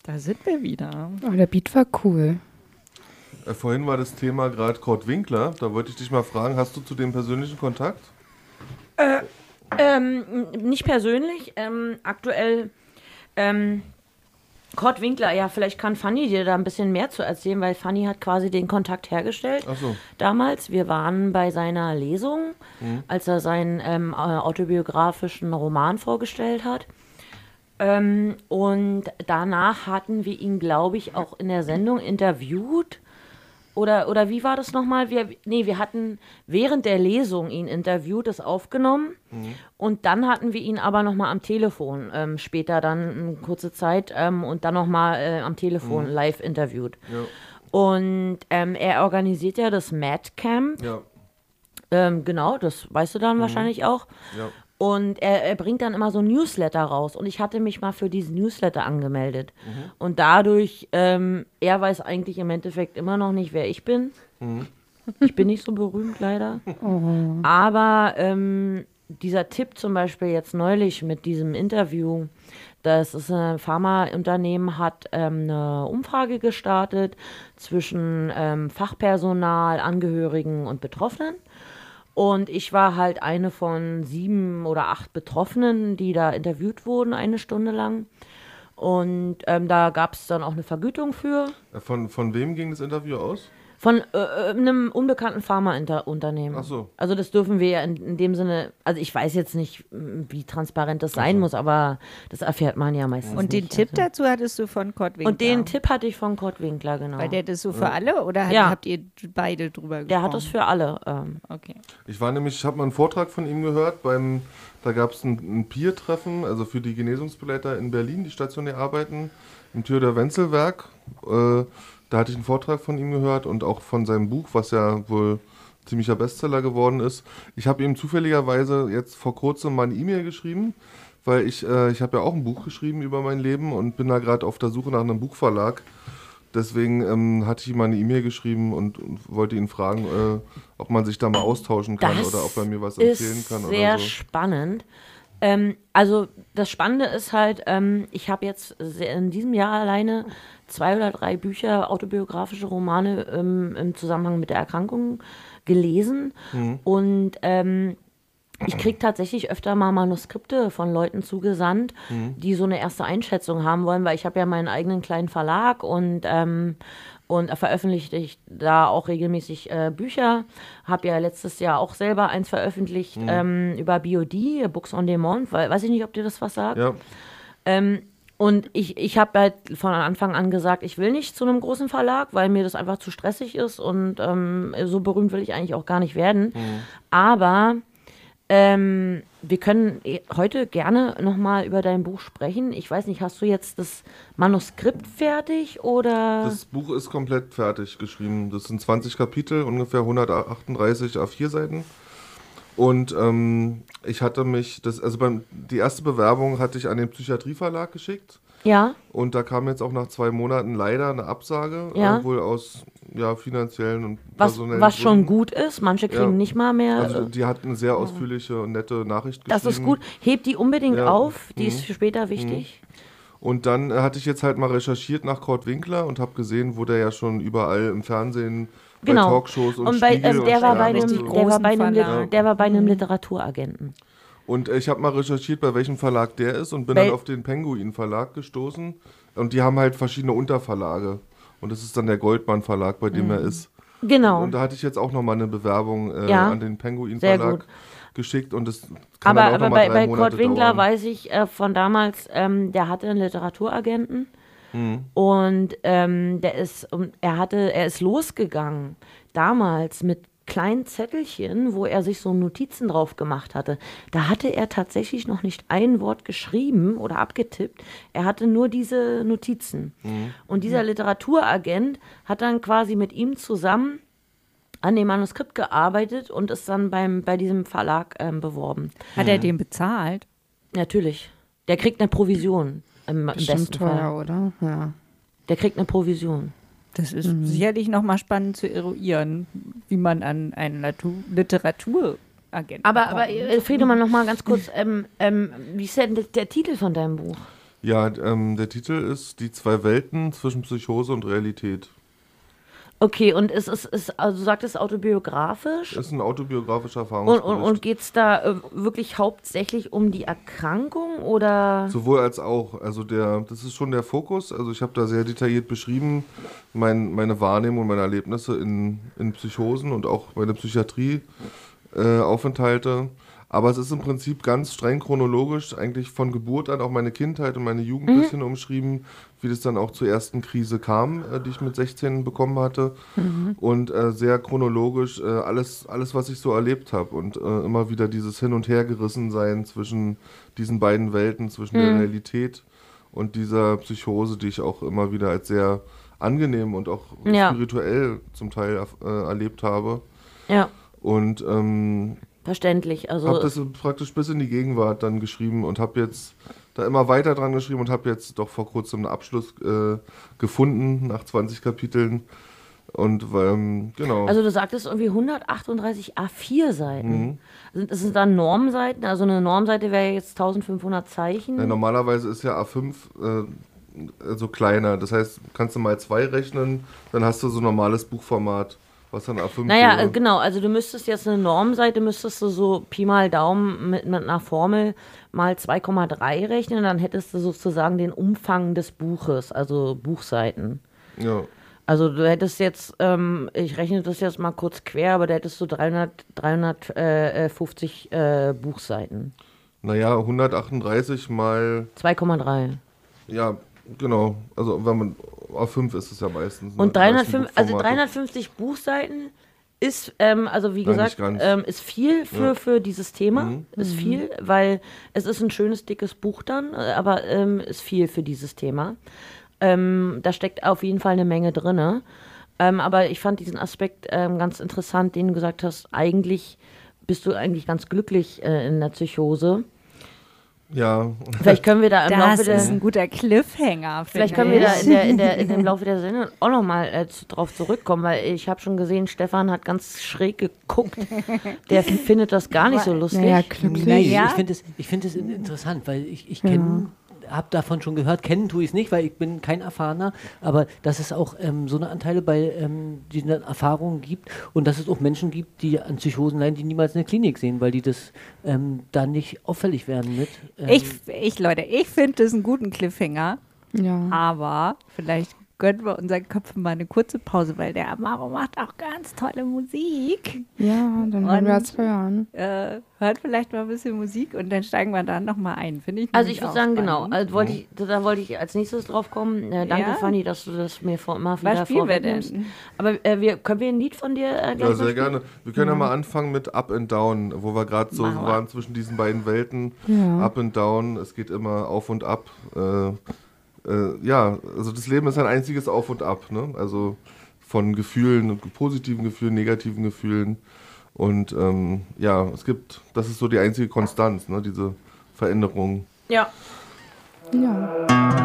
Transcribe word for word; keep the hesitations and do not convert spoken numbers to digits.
Da sind wir wieder. Oh, der Beat war cool. Äh, vorhin war das Thema gerade Kurt Winkler. Da wollte ich dich mal fragen, hast du zu dem persönlichen Kontakt? Äh, ähm, nicht persönlich. Ähm, aktuell, ähm, Kurt Winkler, ja, vielleicht kann Fanny dir da ein bisschen mehr zu erzählen, weil Fanny hat quasi den Kontakt hergestellt. Ach so. Damals, wir waren bei seiner Lesung, mhm. als er seinen ähm, autobiografischen Roman vorgestellt hat. Ähm, und danach hatten wir ihn, glaube ich, auch in der Sendung interviewt. Oder, oder wie war das nochmal? Wir, nee, wir hatten während der Lesung ihn interviewt, das aufgenommen. Mhm. Und dann hatten wir ihn aber nochmal am Telefon, ähm, später dann eine kurze Zeit, ähm, und dann nochmal äh, am Telefon mhm. live interviewt. Ja. Und ähm, er organisiert ja das Mad Camp. Ja. Ähm, genau, das weißt du dann mhm. wahrscheinlich auch. Ja. Und er, er bringt dann immer so ein Newsletter raus. Und ich hatte mich mal für diesen Newsletter angemeldet. Mhm. Und dadurch, ähm, er weiß eigentlich im Endeffekt immer noch nicht, wer ich bin. Mhm. Ich bin nicht so berühmt, leider. Oh. Aber ähm, dieser Tipp zum Beispiel jetzt neulich mit diesem Interview, das ist ein Pharmaunternehmen, hat ähm, eine Umfrage gestartet zwischen ähm, Fachpersonal, Angehörigen und Betroffenen. Und ich war halt eine von sieben oder acht Betroffenen, die da interviewt wurden, eine Stunde lang. Und ähm, da gab es dann auch eine Vergütung für. Von, von wem ging das Interview aus? Von äh, einem unbekannten Pharmaunternehmen. Ach so. Also das dürfen wir ja in, in dem Sinne, also ich weiß jetzt nicht, wie transparent das sein so. muss, aber das erfährt man ja meistens Und den nicht. Tipp also. dazu hattest du von Kurt Winkler? Und den Tipp hatte ich von Kurt Winkler, genau. Weil der das so für ja. alle oder hat, ja. habt ihr beide drüber gesprochen? Der hat das für alle. Ähm. Okay. Ich war nämlich, ich habe mal einen Vortrag von ihm gehört, beim, da gab es ein, ein Peer-Treffen, also für die Genesungsbegleiter in Berlin, die stationär arbeiten, im Theodor-Wenzel-Werk. Äh, Da hatte ich einen Vortrag von ihm gehört und auch von seinem Buch, was ja wohl ziemlicher Bestseller geworden ist. Ich habe ihm zufälligerweise jetzt vor kurzem mal eine E-Mail geschrieben, weil ich, äh, ich habe ja auch ein Buch geschrieben über mein Leben und bin da gerade auf der Suche nach einem Buchverlag. Deswegen ähm, hatte ich ihm mal eine E-Mail geschrieben und, und wollte ihn fragen, äh, ob man sich da mal austauschen kann das oder ob er mir was erzählen kann. Das ist sehr oder so. spannend. Ähm, also das Spannende ist halt, ähm, ich habe jetzt in diesem Jahr alleine zwei oder drei Bücher, autobiografische Romane ähm, im Zusammenhang mit der Erkrankung gelesen. Mhm. Und ähm, ich kriege tatsächlich öfter mal Manuskripte von Leuten zugesandt, mhm. die so eine erste Einschätzung haben wollen, weil ich habe ja meinen eigenen kleinen Verlag und ähm, und veröffentlichte ich da auch regelmäßig äh, Bücher. Habe ja letztes Jahr auch selber eins veröffentlicht mhm. ähm, über B O D, Books on Demand, weil, weiß ich nicht, ob dir das was sagt. Ja. Ähm, und ich, ich habe halt von Anfang an gesagt, ich will nicht zu einem großen Verlag, weil mir das einfach zu stressig ist und ähm, so berühmt will ich eigentlich auch gar nicht werden. Mhm. Aber ähm, wir können heute gerne nochmal über dein Buch sprechen. Ich weiß nicht, hast du jetzt das Manuskript fertig oder? Das Buch ist komplett fertig geschrieben. Das sind zwanzig Kapitel, ungefähr hundertachtunddreißig A vier Seiten. Und ähm, ich hatte mich, das, also beim, die erste Bewerbung hatte ich an den Psychiatrieverlag geschickt. Ja. Und da kam jetzt auch nach zwei Monaten leider eine Absage, ja. äh, wohl aus ja, finanziellen und was, personellen Was Gründen. Schon gut ist, manche kriegen ja. nicht mal mehr. Also die hat eine sehr ausführliche und nette Nachricht geschrieben. Das ist gut, hebt die unbedingt ja. auf, die mhm. ist für später wichtig. Mhm. Und dann äh, hatte ich jetzt halt mal recherchiert nach Kurt Winkler und habe gesehen, wo der ja schon überall im Fernsehen genau. bei Talkshows und, und bei, Spiegel also der, und war bei einem, so. der, war bei einem, ja. der war bei einem Literaturagenten. Und ich habe mal recherchiert, bei welchem Verlag der ist und bin bei dann auf den Penguin Verlag gestoßen. Und die haben halt verschiedene Unterverlage. Und das ist dann der Goldmann Verlag, bei dem mhm. er ist. Genau. Und, und da hatte ich jetzt auch nochmal eine Bewerbung äh, ja. an den Penguin Verlag geschickt. Und das kann aber dann auch aber noch mal bei, drei bei Monate Kurt Winkler dauern. weiß ich äh, von damals, ähm, der hatte einen Literaturagenten. Mhm. Und ähm, der ist, um, er hatte, er ist losgegangen damals mit kleinen Zettelchen, wo er sich so Notizen drauf gemacht hatte. Da hatte er tatsächlich noch nicht ein Wort geschrieben oder abgetippt. Er hatte nur diese Notizen. Mhm. Und dieser Literaturagent hat dann quasi mit ihm zusammen an dem Manuskript gearbeitet und ist dann beim, bei diesem Verlag ähm, beworben. Hat er den bezahlt? Natürlich. Der kriegt eine Provision. Im, im Bestimmt besten teuer, Fall. oder? Ja. Der kriegt eine Provision. Das ist mhm. sicherlich nochmal spannend zu eruieren, wie man an einen Latu- Literaturagenten Aber, kommt. aber äh, Friedemann, noch mal ganz kurz, ähm, ähm, wie ist denn der, der Titel von deinem Buch? Ja, ähm, der Titel ist Die zwei Welten zwischen Psychose und Realität. Okay, und ist es, ist, also du sagtest autobiografisch? Ist ein autobiografischer Und, Erfahrungsbericht. und, und geht es da äh, wirklich hauptsächlich um die Erkrankung oder? Sowohl als auch. Also der, das ist schon der Fokus. Also ich habe da sehr detailliert beschrieben, mein, meine Wahrnehmung und meine Erlebnisse in, in Psychosen und auch meine Psychiatrie-Aufenthalte. Aber es ist im Prinzip ganz streng chronologisch, eigentlich von Geburt an auch meine Kindheit und meine Jugend ein Mhm. bisschen umschrieben, wie das dann auch zur ersten Krise kam, äh, die ich mit sechzehn bekommen hatte. Mhm. Und äh, sehr chronologisch äh, alles, alles, was ich so erlebt habe. Und äh, immer wieder dieses Hin- und Hergerissensein zwischen diesen beiden Welten, zwischen der Mhm. Realität und dieser Psychose, die ich auch immer wieder als sehr angenehm und auch Ja. spirituell zum Teil äh, erlebt habe. Ja, Und ähm, verständlich. Also habe das so praktisch bis in die Gegenwart dann geschrieben und habe jetzt da immer weiter dran geschrieben und habe jetzt doch vor kurzem einen Abschluss äh, gefunden nach zwanzig Kapiteln. Und ähm, genau. Also du sagtest irgendwie hundertachtunddreißig A vier Seiten. Mhm. Sind, das sind dann Normseiten? Also eine Normseite wäre jetzt eintausendfünfhundert Zeichen. Ja, normalerweise ist ja A fünf äh, also kleiner. Das heißt, kannst du mal zwei rechnen, dann hast du so ein normales Buchformat, was dann A fünf Naja, wäre. äh, genau, also du müsstest jetzt eine Normseite, müsstest du so Pi mal Daumen mit, mit einer Formel mal zwei Komma drei rechnen, dann hättest du sozusagen den Umfang des Buches, also Buchseiten. Ja. Also du hättest jetzt, ähm, ich rechne das jetzt mal kurz quer, aber da hättest du dreihundert, dreihundertfünfzig äh, Buchseiten. Naja, hundertachtunddreißig mal, zwei Komma drei. ja, genau. Also wenn man A fünf ist es ja meistens. ne? Und Die meisten dreihundertfünf, also Buchformate. dreihundertfünfzig Buchseiten ist, ähm, also wie Nein, gesagt, nicht ganz. ähm, ist viel für, Ja. für dieses Thema. Mhm. Ist viel, weil es ist ein schönes, dickes Buch dann, äh, aber ähm, ist viel für dieses Thema. Ähm, da steckt auf jeden Fall eine Menge drin. Ähm, aber ich fand diesen Aspekt ähm, ganz interessant, den du gesagt hast, eigentlich bist du eigentlich ganz glücklich äh, in der Psychose. Ja, Vielleicht können wir da im Laufe Das der... ist ein guter Cliffhanger. Vielleicht finde können wir da ich. in, der, in, der, in dem Laufe der Sendung auch nochmal äh, zu- drauf zurückkommen, weil ich habe schon gesehen, Stefan hat ganz schräg geguckt. Der findet das gar nicht so lustig. Naja, glücklich. Nee, Ja. ich finde es ich find es in- interessant, weil ich, ich kenne, habe davon schon gehört, kennen tue ich es nicht, weil ich bin kein Erfahrener, aber dass es auch ähm, so eine Anteile bei ähm, diesen Erfahrungen gibt und dass es auch Menschen gibt, die an Psychosen leiden, die niemals eine Klinik sehen, weil die das ähm, da nicht auffällig werden mit. Ähm, Ich, ich, Leute, ich finde das einen guten Cliffhanger, Ja. aber vielleicht gönnen wir unseren Köpfen mal eine kurze Pause, weil der Amaro macht auch ganz tolle Musik. Ja, dann werden wir Und- jetzt hören. Äh, hört vielleicht mal ein bisschen Musik und dann steigen wir da nochmal ein, finde ich. Also nämlich ich würde auch sagen, genau, spannend. also wollte ich, da wollte ich als nächstes drauf kommen. Äh, danke, Ja? Fanny, dass du das mir vor, immer wieder Was spielen wir vorwegnimmst. denn? Aber äh, wir, können wir ein Lied von dir äh, gleich ja, mal sehr spielen? gerne. Wir können ja mal anfangen mit Up and Down, wo wir gerade so Machen wir. waren zwischen diesen beiden Welten. Ja. Up and Down, es geht immer auf und ab. Äh, äh, ja, also das Leben ist ein einziges Auf und Ab, ne? Also von Gefühlen, positiven Gefühlen, negativen Gefühlen. Und ähm, ja, es gibt, das ist so die einzige Konstanz, ne? Diese Veränderung. Ja. Ja.